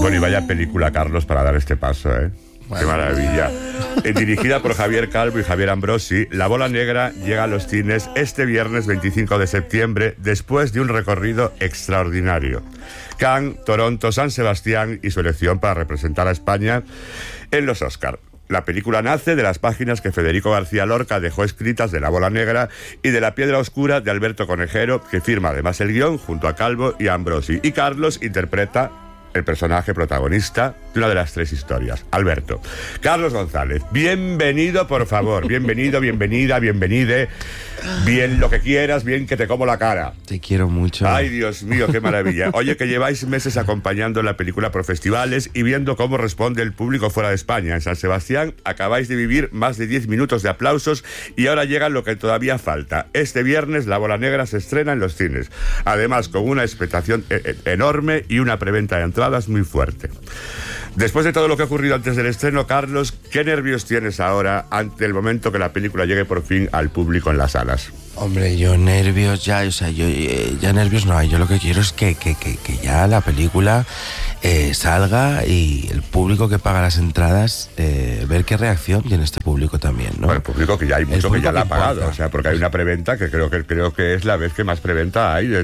Bueno, y vaya película, Carlos, para dar este paso, ¿eh? Bueno. ¡Qué maravilla! Dirigida por Javier Calvo y Javier Ambrosi, La Bola Negra llega a los cines este viernes 25 de septiembre después de un recorrido extraordinario. Cannes, Toronto, San Sebastián y su elección para representar a España en los Oscar. La película nace de las páginas que Federico García Lorca dejó escritas de La Bola Negra y de La Piedra Oscura de Alberto Conejero, que firma además el guión junto a Calvo y a Ambrosi. Y Carlos interpreta el personaje protagonista de una de las tres historias, Alberto. Carlos González, bienvenido, por favor. Bienvenido, bienvenida, bienvenide. Bien lo que quieras, bien que te como la cara. Te quiero mucho. Ay, Dios mío, qué maravilla. Oye, que lleváis meses acompañando la película por festivales y viendo cómo responde el público fuera de España. En San Sebastián acabáis de vivir más de 10 minutos de aplausos y ahora llega lo que todavía falta. Este viernes La Bola Negra se estrena en los cines. Además, con una expectación enorme y una preventa de entradas muy fuerte. Después de todo lo que ha ocurrido antes del estreno, Carlos, ¿qué nervios tienes ahora ante el momento que la película llegue por fin al público en las salas? Hombre, yo nervios ya, o sea, ya nervios no hay. Yo lo que quiero es que ya la película salga y el público que paga las entradas, ver qué reacción tiene este público también, ¿no? Bueno, el público que ya hay mucho que ya la ha pagado, o sea, porque hay una preventa que creo que es la vez que más preventa hay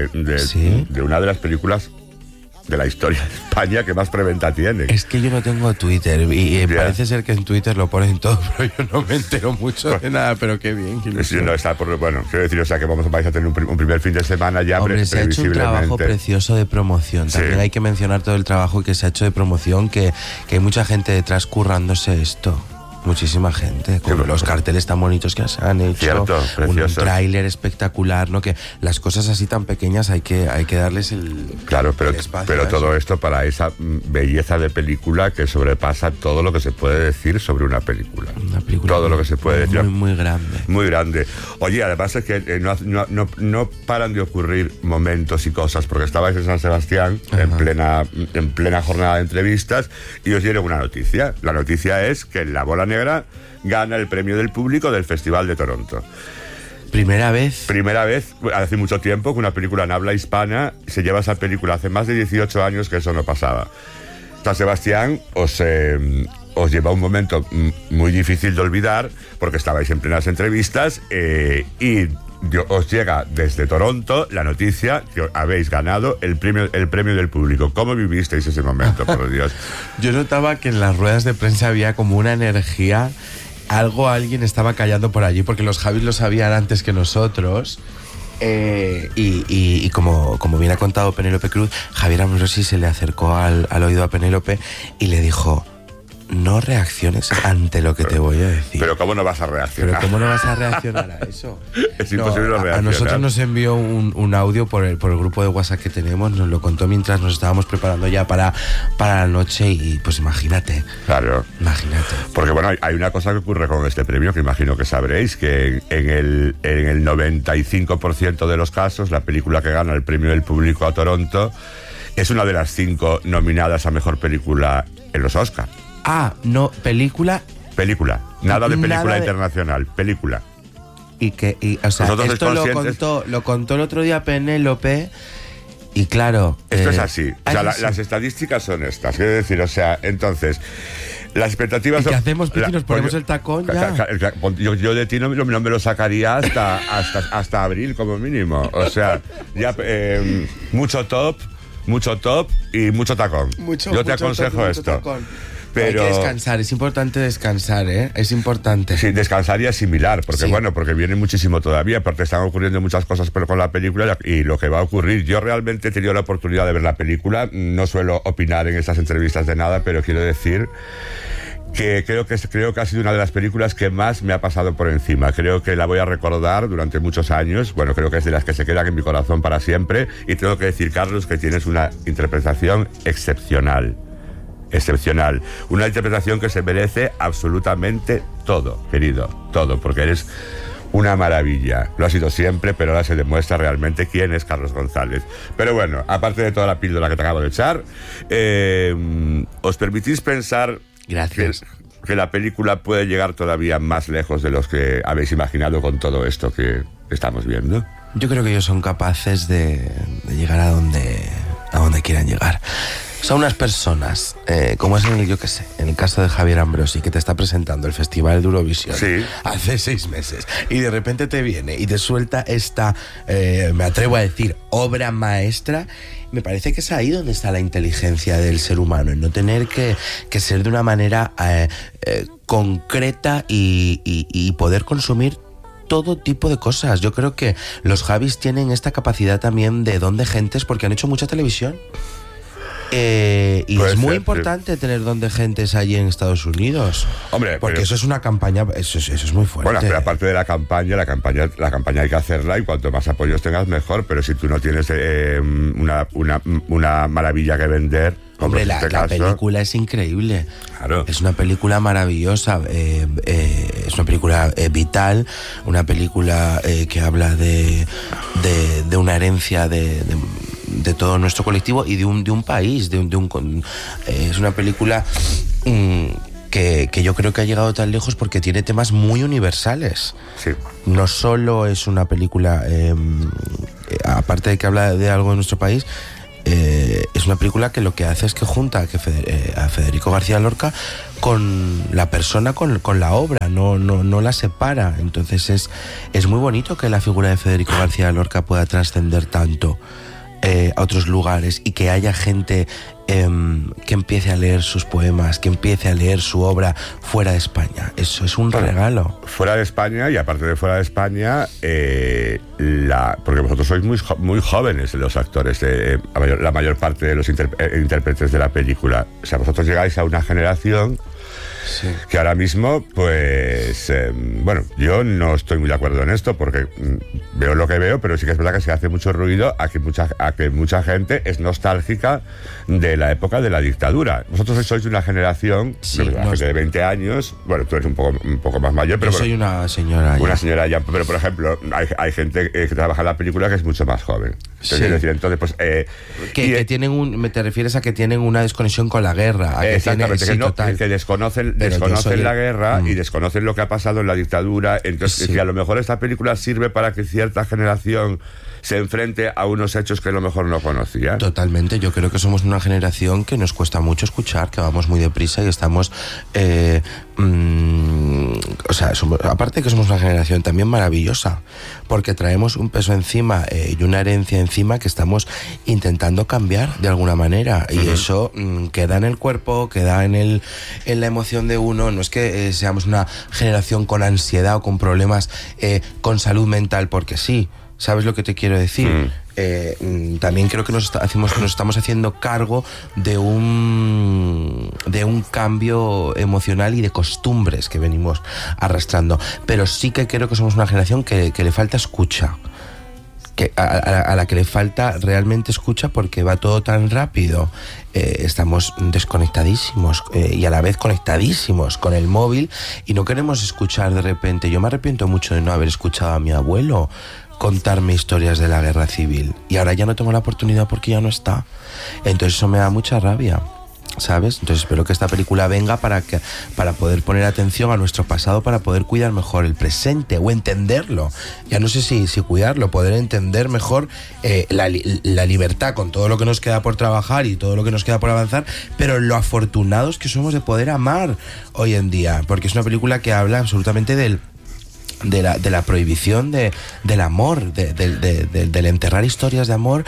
de una de las películas de la historia de España que más preventa tiene. Es que yo no tengo Twitter y parece ser que en Twitter lo ponen todo, pero yo no me entero mucho de nada, pero qué bien. Sí, no, está bueno, quiero decir, o sea, que vais a tener un primer fin de semana ya. Hombre, se ha hecho un trabajo precioso de promoción. También hay que mencionar todo el trabajo que se ha hecho de promoción, que hay mucha gente detrás currándose esto. Muchísima gente, con los carteles tan bonitos que se han hecho. Cierto, un tráiler espectacular, ¿no? Que las cosas así tan pequeñas hay que darles el espacio. Pero todo esto para esa belleza de película que sobrepasa todo lo que se puede decir sobre una película. Todo lo que se puede decir. Muy grande. Muy grande. Oye, además es que no paran de ocurrir momentos y cosas, porque estabais en San Sebastián en plena jornada de entrevistas y os dieron una noticia. La noticia es que La Bola Negra gana el premio del público del Festival de Toronto. Primera vez, hace mucho tiempo que una película en habla hispana se lleva esa película. Hace más de 18 años que eso no pasaba. San Sebastián os lleva un momento muy difícil de olvidar porque estabais en plenas entrevistas y os llega desde Toronto la noticia que habéis ganado el premio del público. ¿Cómo vivisteis ese momento, por Dios? Yo notaba que en las ruedas de prensa había como una energía, alguien estaba callando por allí, porque los Javis lo sabían antes que nosotros. Y como bien ha contado Penélope Cruz, Javier Ambrosi se le acercó al oído a Penélope y le dijo: no reacciones ante lo que te voy a decir. Pero ¿cómo no vas a reaccionar? ¿Pero cómo no vas a reaccionar a eso? Es imposible no reaccionar. A nosotros nos envió un audio por el grupo de WhatsApp que tenemos, nos lo contó mientras nos estábamos preparando ya para la noche y pues imagínate. Claro. Imagínate. Porque bueno, hay una cosa que ocurre con este premio que imagino que sabréis, que en el 95% de los casos la película que gana el premio del público a Toronto es una de las 5 nominadas a mejor película en los Oscar. No, película. Nada de película internacional, película. O sea, esto lo contó el otro día Penélope y claro... Esto es así. O sea, las estadísticas son estas. Quiero decir, o sea, entonces... Las expectativas... ¿Y qué hacemos, Piqui? ¿Nos ponemos el tacón ya? Yo de ti no me lo sacaría hasta abril, como mínimo. O sea, ya mucho top y mucho tacón. Yo te aconsejo esto. Pero hay que descansar, es importante descansar, ¿eh? Es importante. Sí, descansar y asimilar, porque viene muchísimo todavía, porque están ocurriendo muchas cosas pero con la película y lo que va a ocurrir. Yo realmente he tenido la oportunidad de ver la película, no suelo opinar en estas entrevistas de nada, pero quiero decir que creo que ha sido una de las películas que más me ha pasado por encima. Creo que la voy a recordar durante muchos años. Bueno, creo que es de las que se quedan en mi corazón para siempre. Y tengo que decir, Carlos, que tienes una interpretación excepcional. Una interpretación que se merece absolutamente todo, querido, todo, porque eres una maravilla. Lo ha sido siempre, pero ahora se demuestra realmente quién es Carlos González. Pero bueno, aparte de toda la píldora que te acabo de echar, ¿os permitís pensar que la película puede llegar todavía más lejos de los que habéis imaginado con todo esto que estamos viendo? Yo creo que ellos son capaces de llegar a donde quieran llegar. O sea, unas personas, como es yo qué sé, en el caso de Javier Ambrosi, que te está presentando el Festival de Eurovisión hace 6 meses, y de repente te viene y te suelta esta, me atrevo a decir, obra maestra. Me parece que es ahí donde está la inteligencia del ser humano, en no tener que ser de una manera concreta y poder consumir todo tipo de cosas. Yo creo que los Javis tienen esta capacidad también de don de gentes porque han hecho mucha televisión. Y es muy importante tener don de gentes allí en Estados Unidos. Hombre, porque eso es una campaña, eso es muy fuerte. Bueno, pero aparte de la campaña hay que hacerla y cuanto más apoyos tengas mejor, pero si tú no tienes una maravilla que vender. Hombre, la película es increíble. Claro. Es una película maravillosa, es una película vital, una película que habla de una herencia de todo nuestro colectivo y de un país, es una película que yo creo que ha llegado tan lejos porque tiene temas muy universales. Sí. No solo es una película, aparte de que habla de algo de nuestro país, es una película que lo que hace es que junta a Federico García Lorca con la persona, con la obra, no la separa. Entonces es muy bonito que la figura de Federico García Lorca pueda trascender tanto a otros lugares y que haya gente que empiece a leer sus poemas, que empiece a leer su obra fuera de España. Eso es un regalo. Fuera de España, y aparte de fuera de España, porque vosotros sois muy jóvenes los actores, la mayor parte de los intérpretes de la película. O sea, vosotros llegáis a una generación que ahora mismo, pues, bueno, yo no estoy muy de acuerdo en esto porque veo lo que veo, pero sí que es verdad que se hace mucho ruido a que mucha gente es nostálgica de la época de la dictadura. Vosotros sois de una generación de 20 años, bueno, tú eres un poco más mayor, pero... Yo soy una señora ya. Una señora ya, pero por ejemplo, hay gente que trabaja en la película que es mucho más joven. Entonces, pues... que tienen ¿te refieres a que tienen una desconexión con la guerra? Exactamente, que desconocen la guerra y desconocen lo que ha pasado en la dictadura. Entonces, que a lo mejor esta película sirve para que cierta generación se enfrente a unos hechos que a lo mejor no conocía. Totalmente, yo creo que somos una generación que nos cuesta mucho escuchar, que vamos muy deprisa y estamos... o sea, aparte que somos una generación también maravillosa, porque traemos un peso encima y una herencia encima que estamos intentando cambiar de alguna manera, y eso queda en el cuerpo, queda en la emoción de uno. No es que seamos una generación con ansiedad o con problemas con salud mental porque sí. ¿Sabes lo que te quiero decir? También creo que nos estamos haciendo cargo de un cambio emocional y de costumbres que venimos arrastrando. Pero sí que creo que somos una generación que le falta escucha. A la que le falta realmente escucha porque va todo tan rápido. Estamos desconectadísimos y a la vez conectadísimos con el móvil y no queremos escuchar de repente. Yo me arrepiento mucho de no haber escuchado a mi abuelo contarme historias de la guerra civil y ahora ya no tengo la oportunidad porque ya no está. Entonces eso me da mucha rabia, ¿sabes? Entonces espero que esta película venga para poder poner atención a nuestro pasado, para poder cuidar mejor el presente o entenderlo. Ya no sé si cuidarlo, poder entender mejor la libertad con todo lo que nos queda por trabajar y todo lo que nos queda por avanzar, pero lo afortunados que somos de poder amar hoy en día, porque es una película que habla absolutamente de la prohibición del amor, del enterrar historias de amor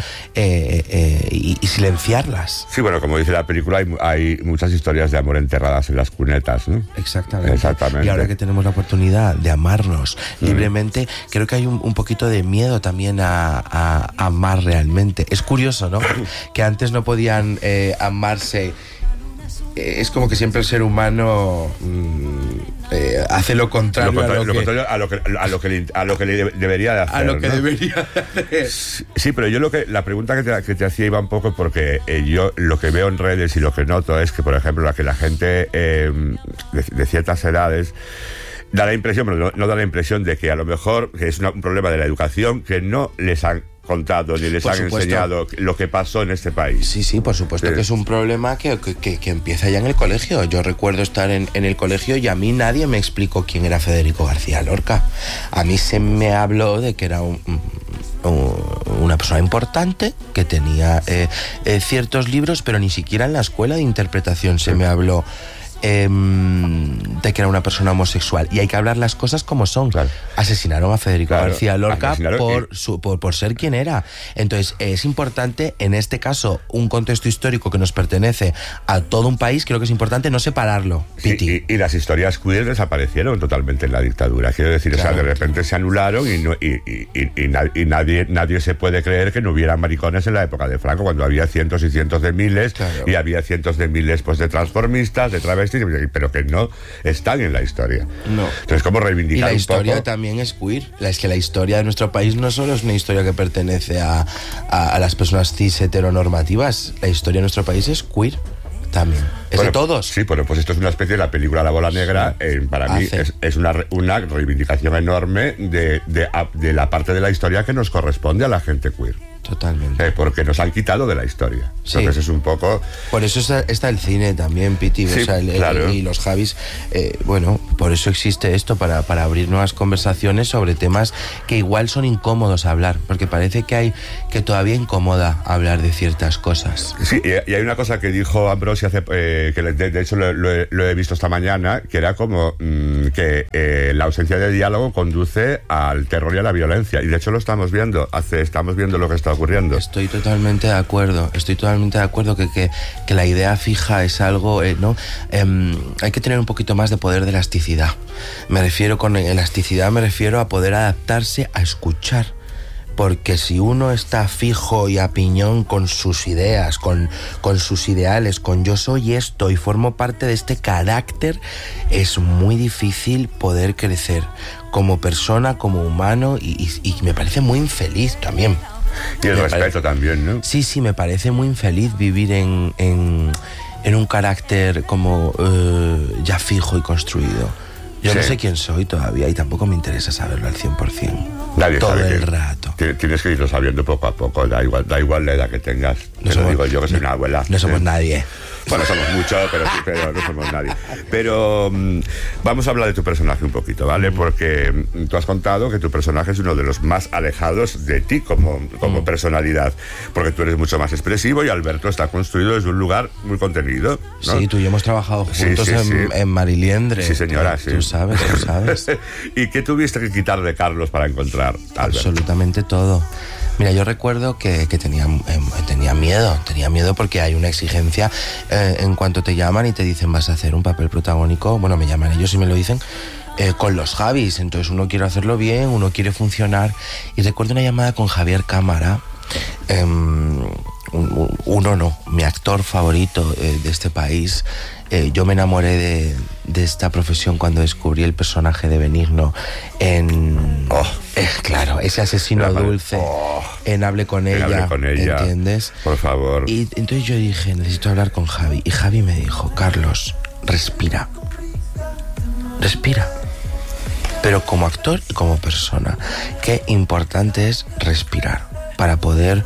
y silenciarlas. Sí, bueno, como dice la película, hay muchas historias de amor enterradas en las cunetas, ¿no? Exactamente. Y ahora que tenemos la oportunidad de amarnos libremente, creo que hay un poquito de miedo también a amar realmente. Es curioso, ¿no? Que antes no podían amarse. Es como que siempre el ser humano hace lo contrario a lo que le debería de hacer. A lo que ¿no? debería de hacer. Sí, pero yo la pregunta que te hacía iba un poco porque yo lo que veo en redes y lo que noto es que, por ejemplo, que la gente de ciertas edades da la impresión, pero no da la impresión de que a lo mejor que es un problema de la educación, que no les han contado ni les han enseñado lo que pasó en este país. Sí, por supuesto que es un problema que empieza ya en el colegio. Yo recuerdo estar en el colegio y a mí nadie me explicó quién era Federico García Lorca. A mí se me habló de que era una persona importante que tenía ciertos libros, pero ni siquiera en la escuela de interpretación se me habló de que era una persona homosexual, y hay que hablar las cosas como son. Claro. Asesinaron a Federico García Lorca por por ser quien era. Entonces es importante, en este caso, un contexto histórico que nos pertenece a todo un país, creo que es importante no separarlo. Sí, y las historias queer desaparecieron totalmente en la dictadura, quiero decir, claro. O sea, de repente se anularon y nadie se puede creer que no hubiera maricones en la época de Franco, cuando había cientos y cientos de miles, claro. Y había cientos de miles pues de transformistas, de travestis, pero que no están en la historia. No. Entonces, ¿cómo reivindicar un poco? Y la historia también es queer. Es que la historia de nuestro país no solo es una historia que pertenece a las personas cis heteronormativas. La historia de nuestro país es queer también. Es de todos. Sí, bueno, pues esto es una especie de la película La Bola Negra. Para mí es una reivindicación enorme de la parte de la historia que nos corresponde a la gente queer. Totalmente. Porque nos han quitado de la historia. Sí. Entonces es un poco... Por eso está el cine también, Piti. Sí, o sea, claro. Y los Javis, bueno, por eso existe esto, para abrir nuevas conversaciones sobre temas que igual son incómodos a hablar, porque parece que todavía incomoda hablar de ciertas cosas. Sí, y hay una cosa que dijo Ambrosi hace, que de hecho lo he visto esta mañana, que era como que la ausencia de diálogo conduce al terror y a la violencia. Y de hecho lo estamos viendo lo que está ocurriendo. Estoy totalmente de acuerdo que la idea fija es algo, ¿no? Hay que tener un poquito más de poder de elasticidad. Con elasticidad me refiero a poder adaptarse a escuchar. Porque si uno está fijo y a piñón con sus ideas, con sus ideales, con yo soy esto y formo parte de este carácter, es muy difícil poder crecer como persona, como humano, y me parece muy infeliz también. Y el respeto también, ¿no? Sí, me parece muy infeliz vivir en un carácter como ya fijo y construido. Yo no sé quién soy todavía y tampoco me interesa saberlo al 100%. Nadie todo sabe el rato. Tienes que irlo sabiendo poco a poco, da igual la edad que tengas. Te lo digo yo, que soy una abuela. No somos nadie. Bueno, somos muchos, pero no somos nadie. Pero vamos a hablar de tu personaje un poquito, ¿vale? Porque tú has contado que tu personaje es uno de los más alejados de ti como personalidad, porque tú eres mucho más expresivo y Alberto está construido desde un lugar muy contenido, ¿no? Sí, tú y yo hemos trabajado juntos en Mariliendre. Sí, señora, sí. Tú sabes. ¿Y qué tuviste que quitar de Carlos para encontrar a Alberto? Absolutamente todo. Mira, yo recuerdo que tenía miedo porque hay una exigencia en cuanto te llaman y te dicen vas a hacer un papel protagónico, bueno, me llaman ellos y me lo dicen, con los Javis, entonces uno quiere hacerlo bien, uno quiere funcionar, y recuerdo una llamada con Javier Cámara, mi actor favorito de este país. Yo me enamoré de esta profesión cuando descubrí el personaje de Benigno claro, ese asesino dulce en Hable con ella, ¿entiendes? Por favor. Y entonces yo dije, necesito hablar con Javi, y Javi me dijo, Carlos, respira, pero como actor y como persona, qué importante es respirar para poder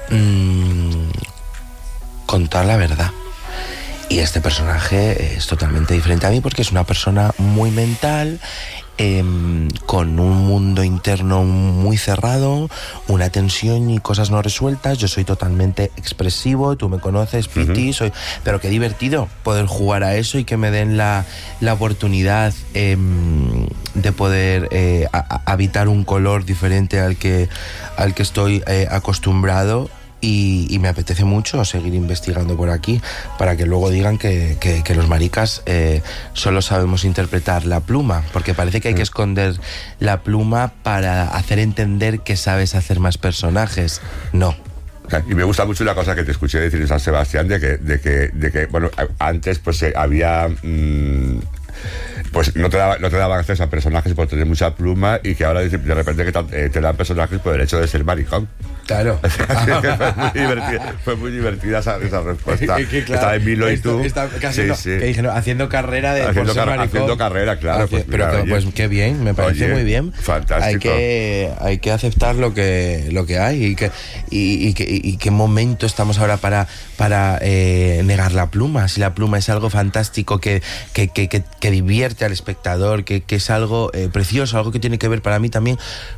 contar la verdad. Y este personaje es totalmente diferente a mí porque es una persona muy mental, con un mundo interno muy cerrado, una tensión y cosas no resueltas. Yo soy totalmente expresivo, tú me conoces, Piti, pero qué divertido poder jugar a eso y que me den la oportunidad de poder habitar un color diferente al que estoy acostumbrado. Y me apetece mucho seguir investigando por aquí para que luego digan que los maricas solo sabemos interpretar la pluma, porque parece que hay que esconder la pluma para hacer entender que sabes hacer más personajes. No. Y me gusta mucho la cosa que te escuché decir en San Sebastián de que bueno, antes pues había... pues no te daban acceso a personajes por tener mucha pluma, y que ahora de repente que te dan personajes por el hecho de ser maricón. Claro. Fue muy divertida esa respuesta. Claro, está Emilio y tú. Haciendo carrera de haciendo carrera, claro. Pues qué bien, me parece muy bien. Fantástico. Hay que aceptar lo que hay y qué momento estamos ahora para negar la pluma. Si la pluma es algo fantástico que divierte al espectador, que es algo precioso, algo que tiene que ver para mí también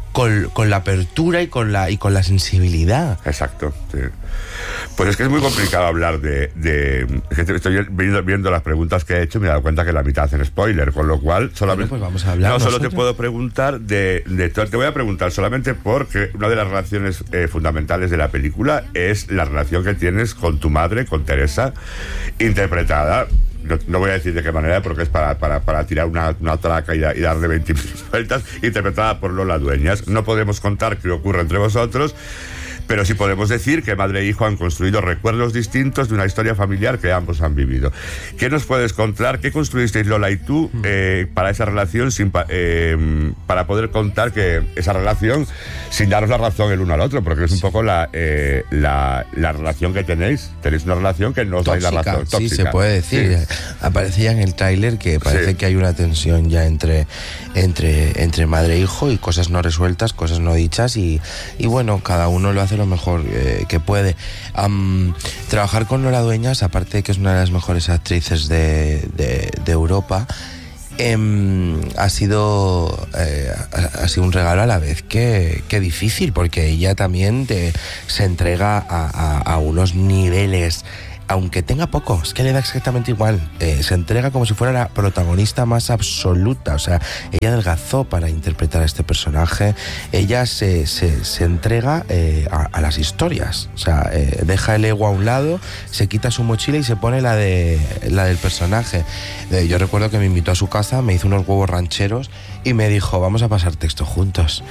con la apertura y con la sensibilidad. Exacto, sí. Pues es que es muy complicado hablar de es que estoy viendo las preguntas que he hecho y me he dado cuenta que la mitad hacen spoiler, con lo cual solamente... Bueno, pues vamos a hablar. No, solo te puedo preguntar te voy a preguntar solamente porque una de las relaciones fundamentales de la película es la relación que tienes con tu madre, con Teresa, interpretada... No voy a decir de qué manera, porque es para tirar una traca y darle 20 vueltas, interpretada por Lola Dueñas. No podemos contar qué ocurre entre vosotros, pero sí podemos decir que madre e hijo han construido recuerdos distintos de una historia familiar que ambos han vivido. ¿Qué nos puedes contar? ¿Qué construisteis Lola y tú para esa relación, para poder contar que esa relación, sin daros la razón el uno al otro? Porque es un poco la relación que tenéis. Tenéis una relación que no os dais la razón. Tóxica. Sí, se puede decir. Sí. Aparecía en el tráiler que parece que hay una tensión ya entre madre e hijo, y cosas no resueltas, cosas no dichas, y bueno, cada uno lo hace lo mejor que puede. Trabajar con Lola Dueñas, aparte de que es una de las mejores actrices de Europa, ha sido un regalo a la vez que difícil, porque ella también se entrega a unos niveles, aunque tenga poco, es que le da exactamente igual. Se entrega como si fuera la protagonista más absoluta. O sea, ella adelgazó para interpretar a este personaje. Ella se entrega a las historias. O sea, deja el ego a un lado, se quita su mochila y se pone la del personaje. Yo recuerdo que me invitó a su casa, me hizo unos huevos rancheros y me dijo, vamos a pasar texto juntos.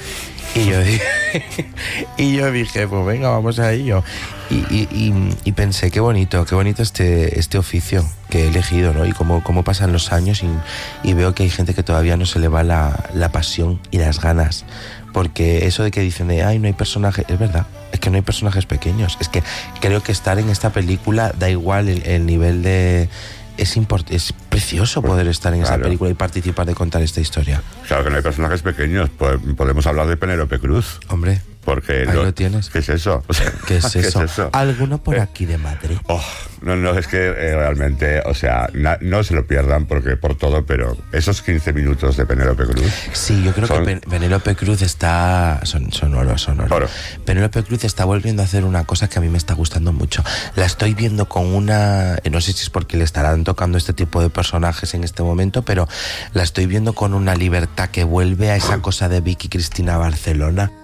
Y yo dije, pues venga, vamos a ello. Y pensé, qué bonito este oficio que he elegido, ¿no? Y cómo pasan los años y veo que hay gente que todavía no se le va la pasión y las ganas. Porque eso de que dicen ay, no hay personajes, es verdad, es que no hay personajes pequeños. Es que creo que estar en esta película da igual el nivel de... Es precioso poder estar en esa película y participar de contar esta historia. Claro que no hay personajes pequeños. Podemos hablar de Penélope Cruz. Hombre, porque ahí lo tienes. ¿Qué es eso? O sea, ¿Qué es eso? ¿Alguno por aquí de Madrid? No, es que realmente, o sea, no se lo pierdan porque por todo, pero esos 15 minutos de Penélope Cruz... Sí, yo creo que Penélope Cruz son oro. Penélope Cruz está volviendo a hacer una cosa que a mí me está gustando mucho. La estoy viendo con una... No sé si es porque le estarán tocando este tipo de personajes en este momento, pero la estoy viendo con una libertad que vuelve a esa cosa de Vicky Cristina Barcelona.